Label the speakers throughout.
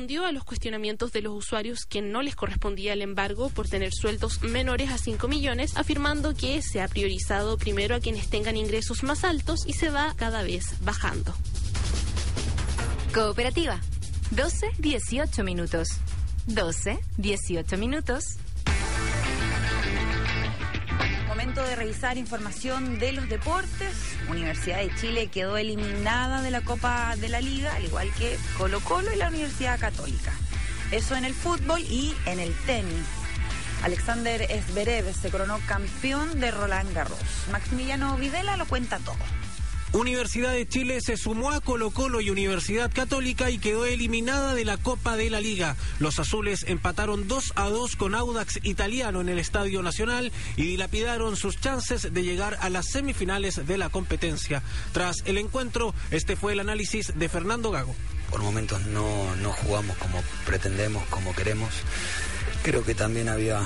Speaker 1: respondió a los cuestionamientos de los usuarios que no les correspondía el embargo por tener sueldos menores a 5 millones, afirmando que se ha priorizado primero a quienes tengan ingresos más altos y se va cada vez bajando.
Speaker 2: Cooperativa. 12-18 minutos. 12-18 minutos.
Speaker 3: Momento de revisar información de los deportes. Universidad de Chile quedó eliminada de la Copa de la Liga, al igual que Colo-Colo y la Universidad Católica. Eso en el fútbol y en el tenis. Alexander Zverev se coronó campeón de Roland Garros. Maximiliano Videla lo cuenta todo.
Speaker 4: Universidad de Chile se sumó a Colo-Colo y Universidad Católica y quedó eliminada de la Copa de la Liga. Los azules empataron 2-2 con Audax Italiano en el Estadio Nacional y dilapidaron sus chances de llegar a las semifinales de la competencia. Tras el encuentro, este fue el análisis de Fernando Gago.
Speaker 5: Por momentos no jugamos como pretendemos, como queremos. Creo que también había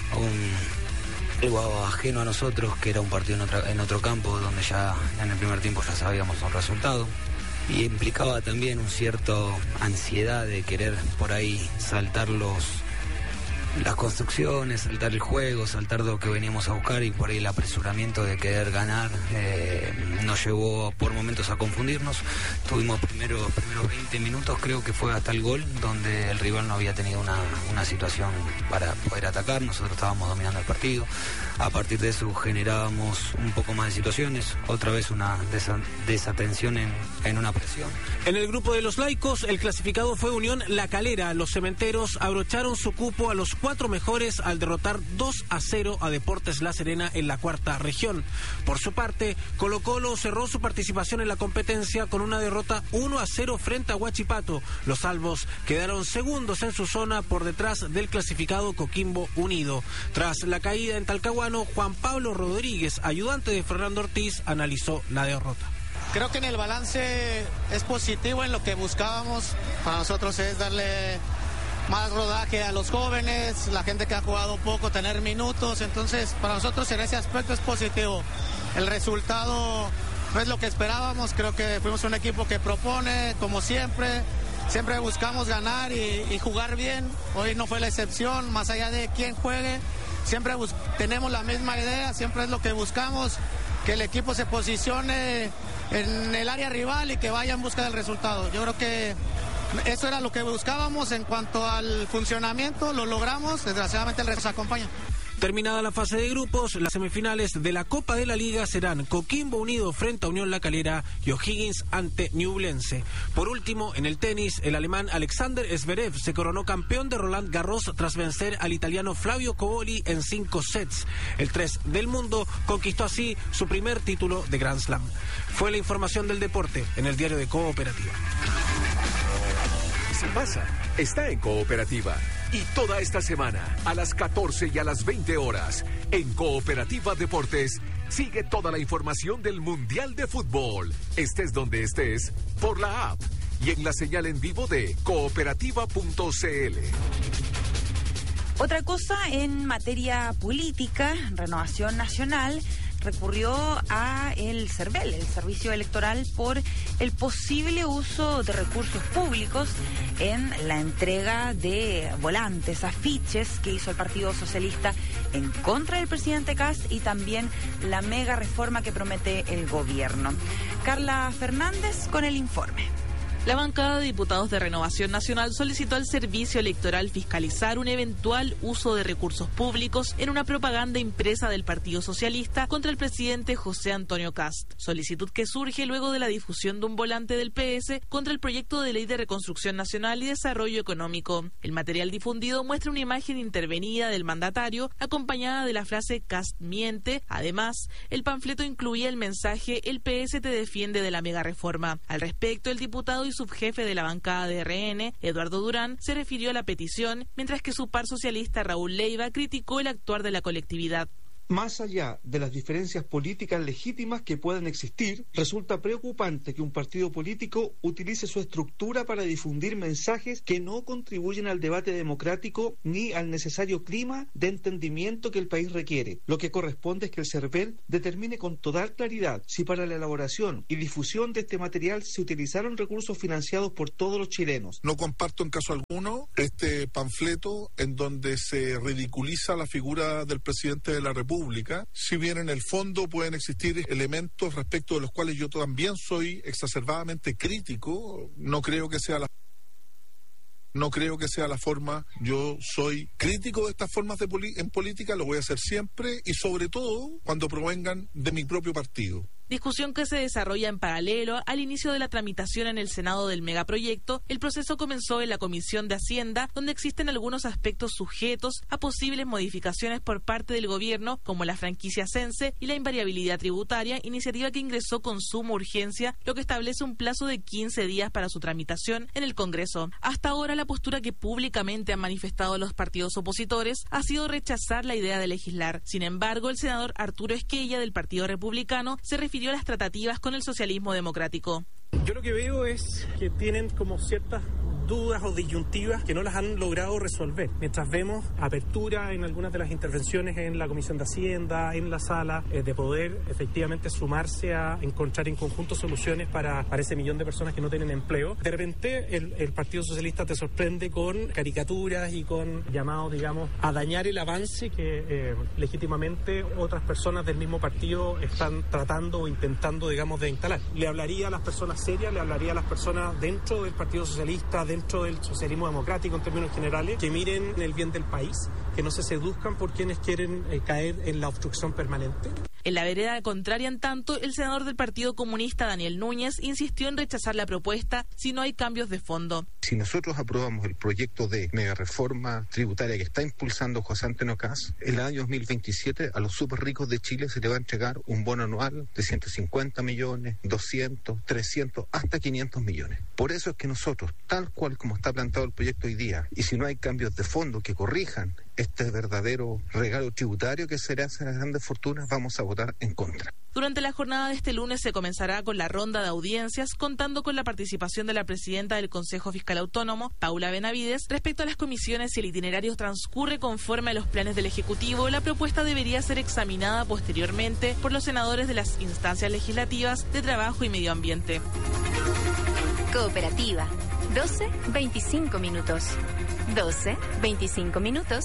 Speaker 5: algo ajeno a nosotros, que era un partido en otro campo, donde ya en el primer tiempo ya sabíamos un resultado, y implicaba también un cierto ansiedad de querer por ahí saltar las construcciones, saltar el juego, saltar lo que veníamos a buscar, y por ahí el apresuramiento de querer ganar nos llevó por momentos a confundirnos. Tuvimos primeros 20 minutos, creo que fue hasta el gol, donde el rival no había tenido una situación para poder atacar. Nosotros estábamos dominando el partido. A partir de eso generábamos un poco más de situaciones, otra vez una desatención en una presión.
Speaker 4: En el grupo de los laicos, el clasificado fue Unión La Calera. Los cementeros abrocharon su cupo a los 4 mejores al derrotar 2-0 a Deportes La Serena en la cuarta región. Por su parte, Colo-Colo cerró su participación en la competencia con una derrota 1-0 frente a Huachipato. Los albos quedaron segundos en su zona por detrás del clasificado Coquimbo Unido. Tras la caída en Talcahuano, Juan Pablo Rodríguez, ayudante de Fernando Ortiz, analizó la derrota.
Speaker 6: Creo que en el balance es positivo en lo que buscábamos. Para nosotros es darle más rodaje a los jóvenes, la gente que ha jugado poco, tener minutos. Entonces, para nosotros en ese aspecto es positivo. El resultado no es lo que esperábamos. Creo que fuimos un equipo que propone, como siempre. Siempre buscamos ganar y jugar bien. Hoy no fue la excepción, más allá de quién juegue. Siempre tenemos la misma idea, siempre es lo que buscamos, que el equipo se posicione en el área rival y que vaya en busca del resultado. Yo creo que eso era lo que buscábamos. En cuanto al funcionamiento, lo logramos. Desgraciadamente el resto se acompaña.
Speaker 4: Terminada la fase de grupos, las semifinales de la Copa de la Liga serán Coquimbo Unido frente a Unión La Calera y O'Higgins ante Ñublense. Por último, en el tenis, el alemán Alexander Zverev se coronó campeón de Roland Garros tras vencer al italiano Flavio Cobolli en 5 sets. El 3 del mundo conquistó así su primer título de Grand Slam. Fue la información del deporte en el diario de Cooperativa.
Speaker 7: Si pasa, está en Cooperativa. Y toda esta semana, a las 14 y a las 20 horas, en Cooperativa Deportes, sigue toda la información del Mundial de Fútbol. Estés donde estés, por la app y en la señal en vivo de cooperativa.cl.
Speaker 3: Otra cosa en materia política, Renovación Nacional recurrió a el CERVEL, el Servicio Electoral, por el posible uso de recursos públicos en la entrega de volantes, afiches que hizo el Partido Socialista en contra del presidente Kast y también la mega reforma que promete el gobierno. Carla Fernández con el informe.
Speaker 8: La bancada de diputados de Renovación Nacional solicitó al Servicio Electoral fiscalizar un eventual uso de recursos públicos en una propaganda impresa del Partido Socialista contra el presidente José Antonio Kast. Solicitud que surge luego de la difusión de un volante del PS contra el proyecto de ley de reconstrucción nacional y desarrollo económico. El material difundido muestra una imagen intervenida del mandatario acompañada de la frase Kast miente. Además, el panfleto incluía el mensaje "El PS te defiende de la mega reforma". Al respecto, el diputado y subjefe de la bancada de RN, Eduardo Durán, se refirió a la petición, mientras que su par socialista Raúl Leiva criticó el actuar de la colectividad.
Speaker 9: Más allá de las diferencias políticas legítimas que puedan existir, resulta preocupante que un partido político utilice su estructura para difundir mensajes que no contribuyen al debate democrático ni al necesario clima de entendimiento que el país requiere. Lo que corresponde es que el CERVEL determine con total claridad si para la elaboración y difusión de este material se utilizaron recursos financiados por todos los chilenos.
Speaker 10: No comparto en caso alguno este panfleto en donde se ridiculiza la figura del presidente de la República, si bien en el fondo pueden existir elementos respecto de los cuales yo también soy exacerbadamente crítico. No creo que sea la forma. Yo soy crítico de estas formas en política, lo voy a hacer siempre y sobre todo cuando provengan de mi propio partido.
Speaker 8: Discusión que se desarrolla en paralelo al inicio de la tramitación en el Senado del megaproyecto. El proceso comenzó en la Comisión de Hacienda, donde existen algunos aspectos sujetos a posibles modificaciones por parte del gobierno, como la franquicia Sense y la invariabilidad tributaria, iniciativa que ingresó con suma urgencia, lo que establece un plazo de 15 días para su tramitación en el Congreso. Hasta ahora, la postura que públicamente han manifestado los partidos opositores ha sido rechazar la idea de legislar. Sin embargo, el senador Arturo Esquella, del Partido Republicano, se refirió a las tratativas con el socialismo democrático.
Speaker 11: Yo lo que veo es que tienen como ciertas dudas o disyuntivas que no las han logrado resolver. Mientras vemos apertura en algunas de las intervenciones en la Comisión de Hacienda, en la sala, de poder efectivamente sumarse a encontrar en conjunto soluciones para ese millón de personas que no tienen empleo. De repente el Partido Socialista te sorprende con caricaturas y con llamados, digamos, a dañar el avance que legítimamente otras personas del mismo partido están tratando o intentando, digamos, de instalar. Le hablaría a las personas serias, le hablaría a las personas dentro del Partido Socialista, dentro del socialismo democrático en términos generales, que miren el bien del país, que no se seduzcan por quienes quieren caer en la obstrucción permanente.
Speaker 8: En la vereda contraria, en tanto, el senador del Partido Comunista, Daniel Núñez, insistió en rechazar la propuesta si no hay cambios de fondo.
Speaker 12: Si nosotros aprobamos el proyecto de megareforma tributaria que está impulsando José Antonio Kast, el año 2027 a los súper ricos de Chile se le va a entregar un bono anual de 150 millones, 200, 300, hasta 500 millones. Por eso es que nosotros, tal cual como está planteado el proyecto hoy día, y si no hay cambios de fondo que corrijan este verdadero regalo tributario que se le hace a las grandes fortunas, vamos a votar en contra.
Speaker 8: Durante la jornada de este lunes se comenzará con la ronda de audiencias, contando con la participación de la presidenta del Consejo Fiscal Autónomo, Paula Benavides. Respecto a las comisiones, si el itinerario transcurre conforme a los planes del Ejecutivo, la propuesta debería ser examinada posteriormente por los senadores de las instancias legislativas de Trabajo y Medio Ambiente.
Speaker 2: Cooperativa, 12:25 minutos. 12:25 minutos.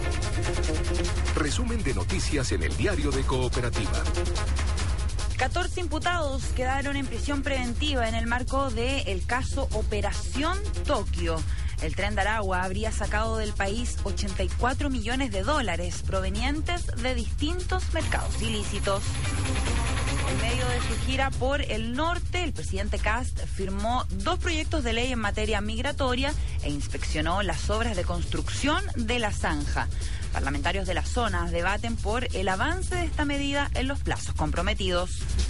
Speaker 7: Resumen de noticias en el diario de Cooperativa.
Speaker 3: 14 imputados quedaron en prisión preventiva en el marco del caso Operación Tokio. El Tren de Aragua habría sacado del país $84 millones provenientes de distintos mercados ilícitos. En medio de su gira por el norte, el presidente Kast firmó 2 proyectos de ley en materia migratoria e inspeccionó las obras de construcción de la zanja. Parlamentarios de la zona debaten por el avance de esta medida en los plazos comprometidos.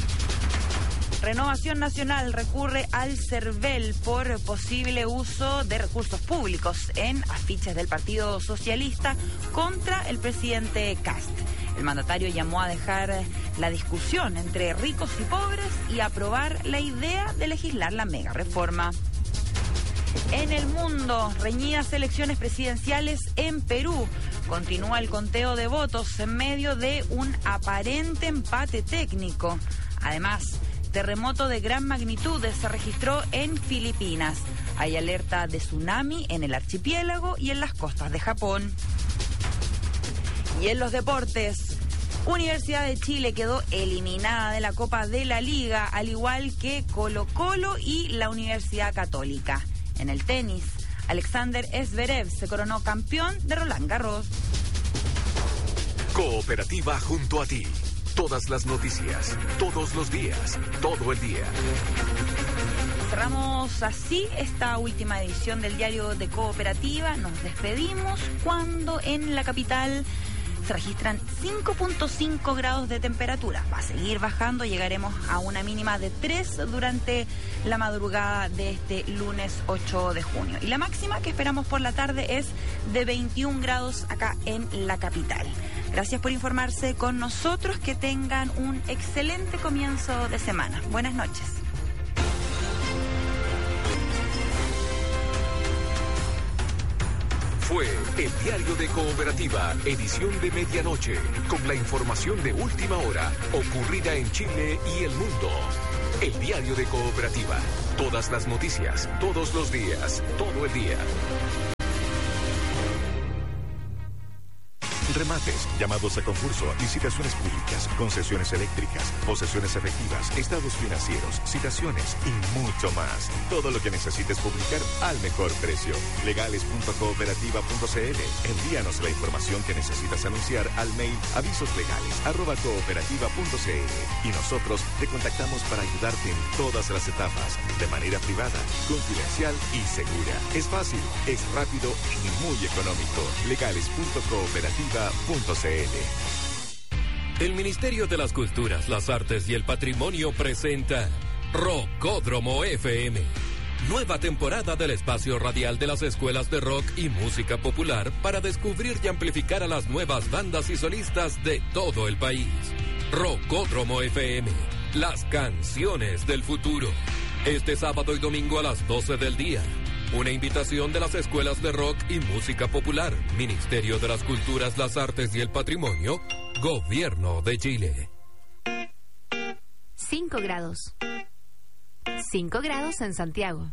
Speaker 3: Renovación Nacional recurre al CERVEL por posible uso de recursos públicos en afiches del Partido Socialista contra el presidente Kast. El mandatario llamó a dejar la discusión entre ricos y pobres y aprobar la idea de legislar la mega reforma. En el mundo, reñidas elecciones presidenciales en Perú. Continúa el conteo de votos en medio de un aparente empate técnico. Además, terremoto de gran magnitud se registró en Filipinas. Hay alerta de tsunami en el archipiélago y en las costas de Japón. Y en los deportes, Universidad de Chile quedó eliminada de la Copa de la Liga, al igual que Colo-Colo y la Universidad Católica. En el tenis, Alexander Zverev se coronó campeón de Roland Garros.
Speaker 7: Cooperativa junto a ti. Todas las noticias, todos los días, todo el día.
Speaker 3: Cerramos así esta última edición del diario de Cooperativa. Nos despedimos cuando en la capital se registran 5.5 grados de temperatura. Va a seguir bajando, llegaremos a una mínima de 3 durante la madrugada de este lunes 8 de junio. Y la máxima que esperamos por la tarde es de 21 grados acá en la capital. Gracias por informarse con nosotros. Que tengan un excelente comienzo de semana. Buenas noches.
Speaker 7: Fue el Diario de Cooperativa, edición de medianoche, con la información de última hora, ocurrida en Chile y el mundo. El Diario de Cooperativa. Todas las noticias, todos los días, todo el día.
Speaker 13: Remates, llamados a concurso, licitaciones públicas, concesiones eléctricas, posesiones efectivas, estados financieros, citaciones y mucho más. Todo lo que necesites publicar al mejor precio. Legales.cooperativa.cl. Envíanos la información que necesitas anunciar al mail avisoslegales@cooperativa.cl y nosotros te contactamos para ayudarte en todas las etapas, de manera privada, confidencial y segura. Es fácil, es rápido y muy económico. Legales.cooperativa.cl.
Speaker 14: El Ministerio de las Culturas, las Artes y el Patrimonio presenta Rockódromo FM. Nueva temporada del espacio radial de las escuelas de rock y música popular para descubrir y amplificar a las nuevas bandas y solistas de todo el país. Rockódromo FM, las canciones del futuro. Este sábado y domingo a las 12 del día. Una invitación de las escuelas de rock y música popular, Ministerio de las Culturas, las Artes y el Patrimonio, Gobierno de Chile.
Speaker 2: 5 grados. 5 grados en Santiago.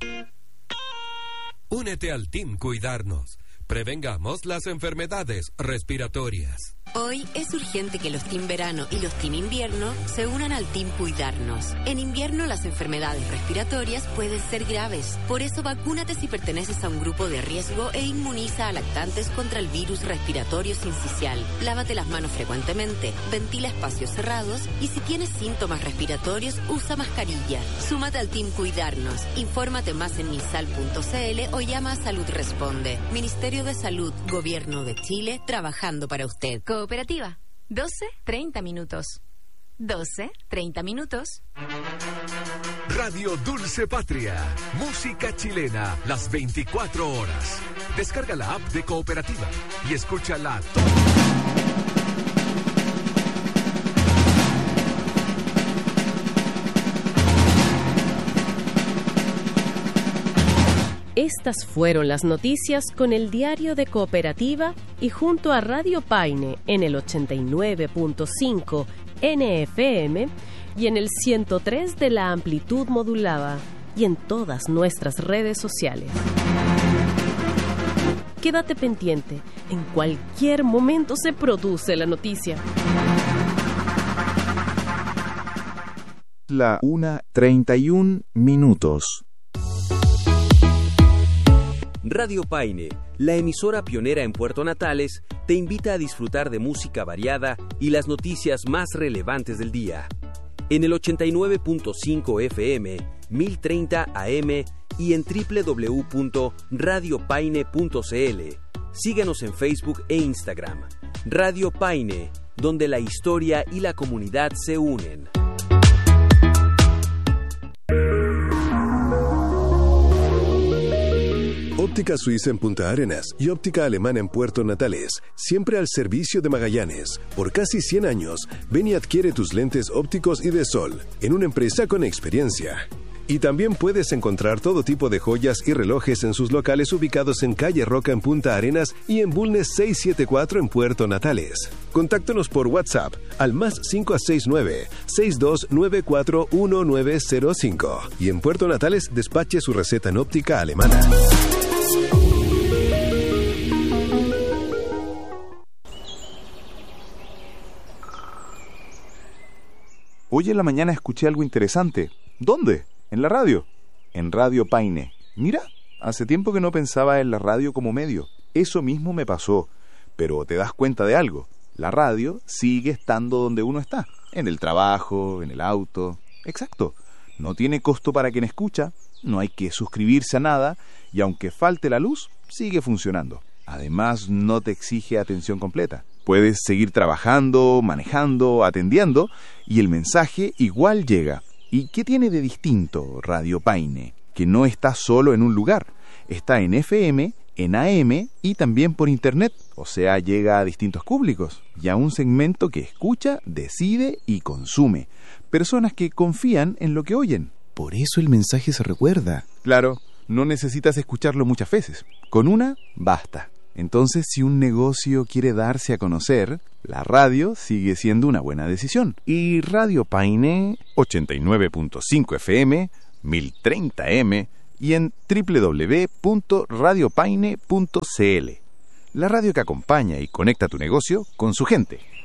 Speaker 14: Únete al Team Cuidarnos. Prevengamos las enfermedades respiratorias.
Speaker 15: Hoy es urgente que los Team Verano y los Team Invierno se unan al Team Cuidarnos. En invierno las enfermedades respiratorias pueden ser graves. Por eso vacúnate si perteneces a un grupo de riesgo e inmuniza a lactantes contra el virus respiratorio sincicial. Lávate las manos frecuentemente, ventila espacios cerrados y si tienes síntomas respiratorios, usa mascarilla. Súmate al Team Cuidarnos. Infórmate más en misal.cl o llama a Salud Responde. Ministerio de Salud, Gobierno de Chile, trabajando para usted.
Speaker 2: Cooperativa, 12:30 minutos. 12:30 minutos.
Speaker 7: Radio Dulce Patria, música chilena, las 24 horas. Descarga la app de Cooperativa y escúchala toda.
Speaker 16: Estas fueron las noticias con el Diario de Cooperativa y junto a Radio Paine en el 89.5 NFM y en el 103 de la amplitud modulada y en todas nuestras redes sociales. Quédate pendiente, en cualquier momento se produce la noticia.
Speaker 17: La 1:31 minutos.
Speaker 18: Radio Paine, la emisora pionera en Puerto Natales, te invita a disfrutar de música variada y las noticias más relevantes del día. En el 89.5 FM, 1030 AM y en www.radiopaine.cl. Síguenos en Facebook e Instagram. Radio Paine, donde la historia y la comunidad se unen.
Speaker 19: Óptica Suiza en Punta Arenas y Óptica Alemana en Puerto Natales, siempre al servicio de Magallanes. Por casi 100 años, ven y adquiere tus lentes ópticos y de sol, en una empresa con experiencia. Y también puedes encontrar todo tipo de joyas y relojes en sus locales ubicados en Calle Roca en Punta Arenas y en Bulnes 674 en Puerto Natales. Contáctanos por WhatsApp al +569 6294 1905 y en Puerto Natales despache su receta en óptica alemana.
Speaker 17: Hoy en la mañana escuché algo interesante. ¿Dónde? En la radio. En Radio Paine. Mira, hace tiempo que no pensaba en la radio como medio. Eso mismo me pasó. Pero te das cuenta de algo. La radio sigue estando donde uno está. En el trabajo, en el auto. Exacto. No tiene costo para quien escucha. No hay que suscribirse a nada. Y aunque falte la luz, sigue funcionando. Además, no te exige atención completa. Puedes seguir trabajando, manejando, atendiendo, y el mensaje igual llega. ¿Y qué tiene de distinto Radio Paine? Que no está solo en un lugar. Está en FM en AM y también por Internet, o sea, llega a distintos públicos y a un segmento que escucha, decide y consume. Personas que confían en lo que oyen.
Speaker 20: Por eso el mensaje se recuerda.
Speaker 17: Claro, no necesitas escucharlo muchas veces. Con una, basta. Entonces, si un negocio quiere darse a conocer, la radio sigue siendo una buena decisión.
Speaker 20: Y Radio Paine 89.5 FM, 1030M y en www.radiopaine.cl. La radio que acompaña y conecta tu negocio con su gente.